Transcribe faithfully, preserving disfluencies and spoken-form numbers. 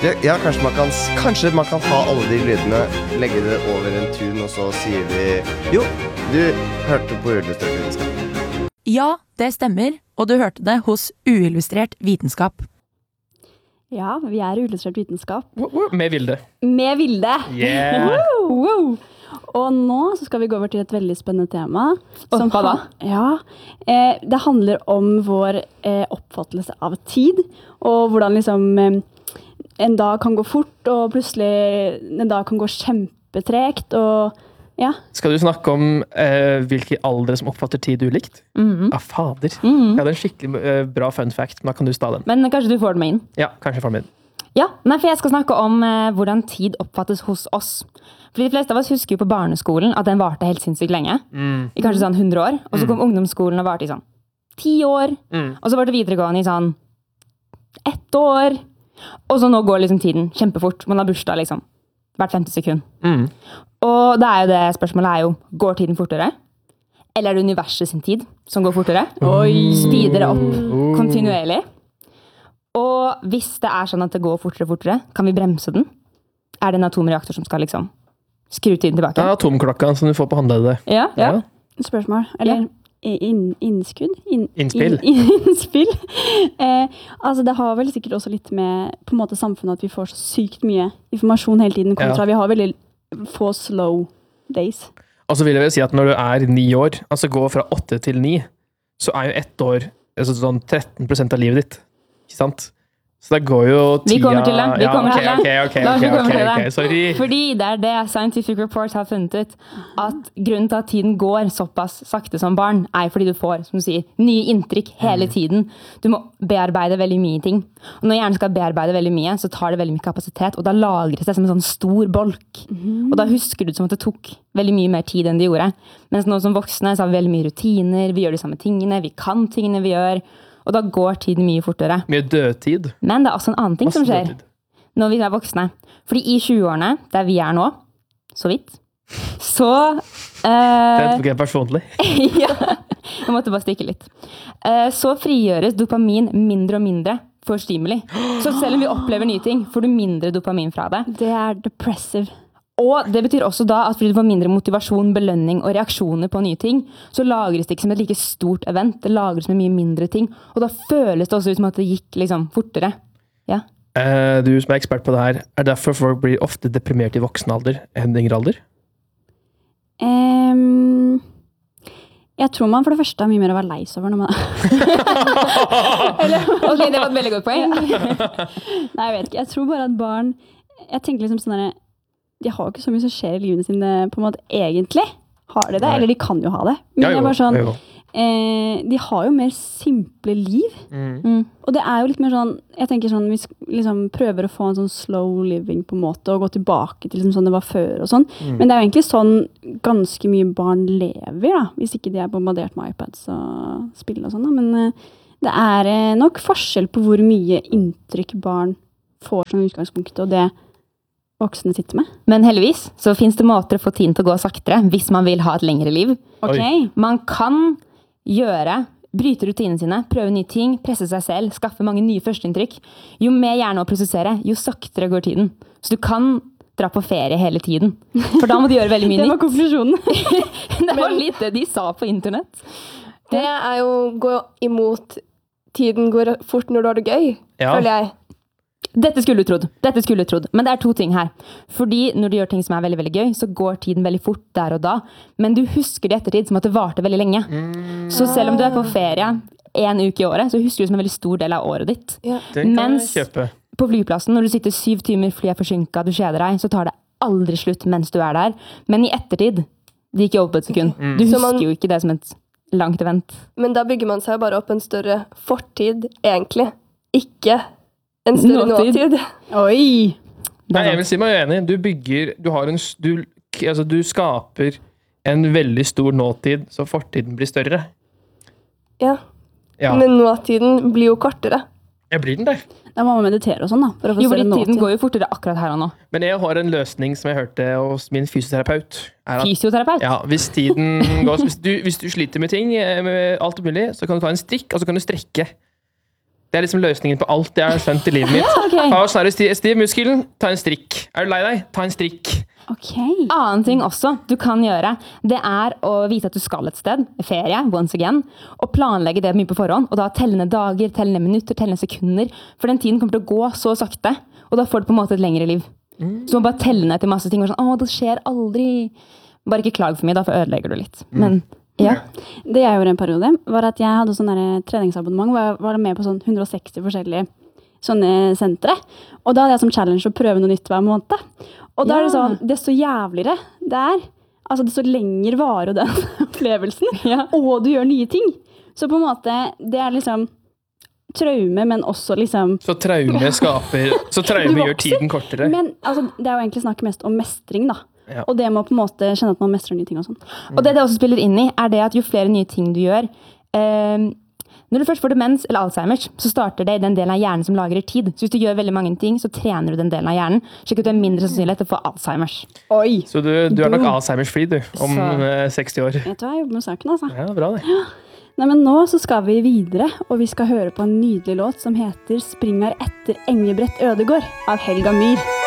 Ja, ja kanskje, man kan, kanskje man kan ta alle de lydene, legge det over en tun, og så sier vi jo, du hørte på Uillustrert vitenskap. Ja, det stemmer, og du hørte det hos Uillustrert vitenskap. Ja, vi er Uillustrert vitenskap. Med Vilde. Med Vilde! Yeah! Wow. Og nå så skal vi gå over til et veldig spennende tema. Som hva da? Ja, eh, det handler om vår eh, oppfattelse av tid, og hvordan liksom eh, en dag kan gå fort, og plutselig en dag kan gå kjempetrekt, og ja. Skal du snakke om eh, hvilke aldre som oppfatter tid ulikt? Mhm. Ah, fader. Mhm. Jeg hadde en skikkelig eh, bra fun fact, men da kan du sta den. Men kanskje du får den med inn? Ja, kanskje jeg får den med inn. Ja, nei, for jeg skal snakke om eh, hvordan tid oppfattes hos oss. For de fleste av oss husker jo på barneskolen at den varte helt sinnssykt lenge. Mm. I kanskje sånn hundre år. Og så kom ungdomsskolen og varte i sånn ti år. Mm. Og så var det videregående i sånn ett år. Og så nå går liksom tiden kjempefort. Man har bursdag liksom hvert femte sekund. Mm. Og det er jo det spørsmålet er jo, går tiden fortere? Eller er det universet sin tid som går fortere? Oi! Speeder det opp kontinuerlig? Og hvis det er sånn at det går fortere og fortere, kan vi bremse den? Er det en atomreaktor som skal liksom skru tiden tilbake? Det er atomklokka som du får på håndleddet. Ja, ja. Ja. Spørsmål, eller inn, innskudd? Inn, Innspill. Inn, innspill. Eh, altså det har vel sikkert også litt med på en måte samfunnet at vi får så sykt mye informasjon hele tiden kontra. Ja. Vi har veldig få slow days. Og så vil jeg vel si at når du er ni år, altså gå fra åtte til ni, så er jo ett år altså sånn tretten prosent av livet ditt. Ikke sant? Så det går jo tida... Vi kommer til det. Vi ja, kommer okay, til det. Okay, okay, La oss okay, komme okay, til det. okay, sorry. Fordi det er det Scientific Reports har funnet ut. At grunnen til at tiden går såpass sakte som barn, er fordi du får, som du sier, nye inntrykk hele tiden. Du må bearbeide veldig mye ting. Og når hjernen skal bearbeide veldig mye, så tar det veldig mye kapasitet, og da lagres det som en sånn stor bolk. Og da husker du det som at det tok veldig mye mer tid enn det gjorde. Mens nå som voksne så har vi veldig mye rutiner, vi gjør de samme tingene, vi kan tingene vi gjør, og da går tiden mye fortere. Mye dødtid. Men det er også en annen ting Masse som skjer dødtid. når vi er voksne. Fordi i tjue-årene, der vi er nå, så vidt, så... Det Eh, tok jeg personlig. ja, jeg måtte bare stikke litt. Eh, så frigjøres dopamin mindre og mindre for stimuli. Så selv om vi opplever nye ting, får du mindre dopamin fra det. Det er depressive. Og det betyr også da at fordi du får mindre motivasjon, belønning og reaksjoner på nye ting, så lagres det ikke som et like stort event. Det lagres med mye mindre ting. Og da føles det også ut som at det gikk liksom fortere. Ja. Eh, du som er ekspert på det her, er derfor folk blir ofte deprimert i voksen alder enn yngre alder? Um, jeg tror man for det første har mye mer å være lei seg over når man Eller, ok, det var et veldig godt poeng. Nei, jeg vet ikke. Jeg tror bare at barn, jeg tenker liksom sånn der, de har jo ikke så mye som skjer i livene sine på en måte egentlig. Har de det? Nei. Eller de kan jo ha det. Men Ja, jeg jo, er bare sånn, jo. eh, de har jo mer simple liv. Mm. Mm. Og det er jo litt mer sånn, jeg tenker sånn, vi sk- liksom prøver å få en sånn slow living på en måte, og gå tilbake til liksom sånn det var før og sånn. Mm. Men det er jo egentlig sånn ganske mye barn lever da, hvis ikke de er bombardert med iPads og spill og sånn da. Men eh, det er eh, nok forskjell på hvor mye inntrykk barn får som utgangspunkt, og det voksne sitter med. Men heldigvis så finnes det måter å få tiden til å gå saktere hvis man vil ha et lengre liv. Ok. Man kan gjøre, bryte rutinene sine, prøve nye ting, presse seg selv, skaffe mange nye førsteinntrykk. Jo mer hjerne å prosessere, jo saktere går tiden. Så du kan dra på ferie hele tiden. For da må du gjøre veldig mye Det var nytt. konklusjonen. Det var litt det de sa på internett. Det er jo gå imot tiden går fort når du har det gøy, Ja. føler jeg. Dette skulle du trodd. Dette skulle du trodd. Men det er to ting her. Fordi når du gjør ting som er veldig, veldig gøy, så går tiden veldig fort der og da. Men du husker det i ettertid som at det varte veldig lenge. Så selv om du er på ferie en uke i året, så husker du som en veldig stor del av året ditt. Ja. Den kan Mens jeg kjøpe. på flyplassen, når du sitter syv timer, flyet er forsinket, du kjeder deg, så tar det aldri slutt mens du er der. Men i ettertid, det gikk jo opp på et sekund. Du Så husker man- jo ikke det som et langt event. Men da bygger man seg bare opp en større fortid, egentlig. Ikke en større Nåtid. nåtid. Oi! Nei, jeg vil si meg enig. Du bygger, du har en, s- du, altså du skaper en veldig stor nåtid, så fortiden blir større. Ja. Ja, Men nåtiden blir jo kortere. jeg blir den der. Da må man meditere og sånn da, for å få Jo, fordi større tiden nåtid. går jo fortere akkurat her og nå. Men jeg har en løsning som jeg hørte hos min fysioterapeut. Er at, Fysioterapeut. ja, hvis tiden går, hvis du, hvis du sliter med ting, eh, med alt mulig, så kan du ta en strikk, og så kan du strekke. Det er liksom løsningen på alt jeg har skjønt i livet mitt. Ok. Ha snarere stiv, stiv muskel, ta en strikk. Er du lei deg? Ta en strikk. Ok. Annen ting også du kan gjøre, det er å vite at du skal et sted, ferie, once again, og planlegge det mye på forhånd, og da tellende dager, tellende minutter, tellende sekunder, for den tiden kommer til å gå så sakte, og da får du på en måte et lengre liv. Så du må bare telle ned til masse ting, og sånn, å, det skjer aldri. Bare ikke klag for mye, da, for ødelegger du litt. Men, ja. Det jeg gjorde en periode, var at jeg hadde sånn der treningsabonnement, hvor jeg var med på sånn hundre og seksti forskjellige sånne sentre, og da hadde jeg som challenge å prøve noe nytt hver måned. Og da er det Ja. sånn, desto jævligere det er, altså desto lenger varer den opplevelsen, Ja. og du gjør nye ting. Så på en måte, det er liksom traume, men også liksom, Så traume skaper Så traume gjør tiden kortere. men altså, det er jo egentlig snakk mest om mestring da. Ja. Og det må på en måte kjenne at man mestrer nye ting og sånn. Og det det også spiller inn i, er det at jo flere nye ting du gjør, eh, når du først får demens eller Alzheimers, så starter det i den delen av hjernen som lagrer tid. Så hvis du gjør veldig mange ting, så trener du den delen av hjernen, slik at du er mindre sannsynlighet til å få Alzheimers. Oi! Så du, du er nok Boom. Alzheimers-fri, du, om Så- eh, seksti år. Vet du hva, jeg jobber med saken altså. Ja, bra det. Nei, men nå så skal vi videre, og vi skal høre på en nydelig låt som heter Springer etter Engebrett Ødegård av Helga Myhr.